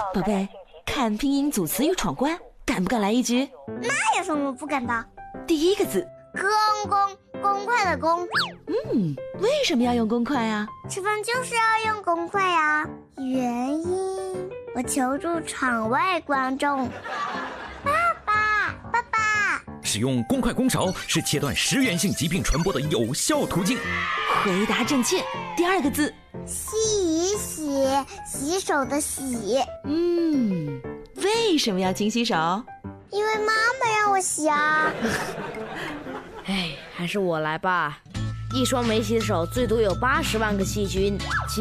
宝贝，看拼音组词语闯关，敢不敢来一局？ 那有什么不敢的？ 第一个字， 公快的公。 为什么要用公快啊？ 吃饭就是要用公快啊。原因，我求助场外观众。爸爸， 使用公筷公勺是切断食源性疾病传播的有效途径。 回答正确。第二个字， 洗手的洗。 为什么要勤洗手？ 因为妈妈让我洗啊。 还是我来吧。一双没洗手最多有80万个细菌，